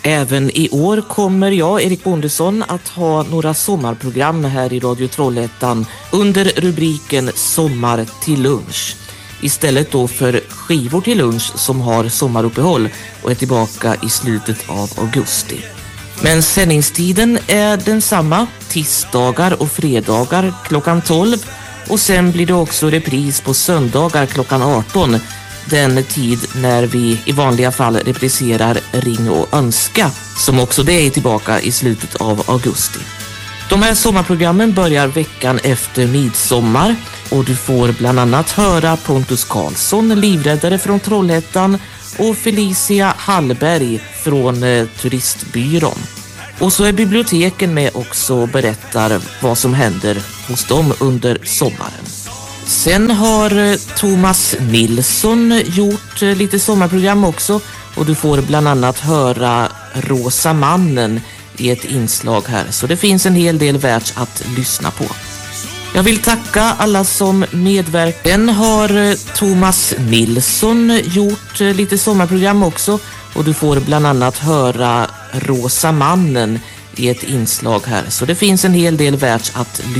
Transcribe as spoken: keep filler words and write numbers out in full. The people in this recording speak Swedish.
Även i år kommer jag, Erik Bondesson, att ha några sommarprogram här i Radio Trollhättan under rubriken Sommar till lunch. Istället då för skivor till lunch som har sommaruppehåll och är tillbaka i slutet av augusti. Men sändningstiden är densamma, tisdagar och fredagar klockan tolv, och sen blir det också repris på söndagar klockan arton, den tid när vi i vanliga fall repriserar Ring och önska, som också det är tillbaka i slutet av augusti. De här sommarprogrammen börjar veckan efter midsommar och du får bland annat höra Pontus Karlsson, livräddare från Trollhättan, och Felicia Hallberg från eh, turistbyrån. Och så är biblioteken med också och berättar vad som händer hos dem under sommaren. Sen har eh, Thomas Nilsson gjort eh, lite sommarprogram också, och du får bland annat höra Rosa mannen i ett inslag här. Så det finns en hel del värt att lyssna på. Jag vill tacka alla som medverkar. Sen har Thomas Nilsson gjort lite sommarprogram också, och du får bland annat höra Rosa mannen i ett inslag här. Så det finns en hel del värt att lyssna på.